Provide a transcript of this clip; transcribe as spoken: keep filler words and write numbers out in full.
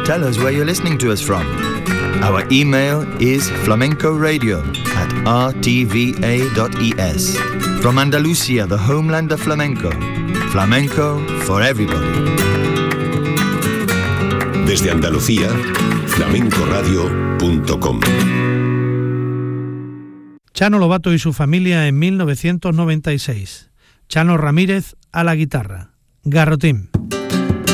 Tell us where you're listening to us from. Our email is flamencoradio at r t v a dot e s. From Andalusia, the homeland of flamenco. Flamenco for everybody. Desde Andalucía, flamenco radio punto com. Chano Lobato y su familia en mil novecientos noventa y seis. Chano Ramírez a la guitarra. Garrotín.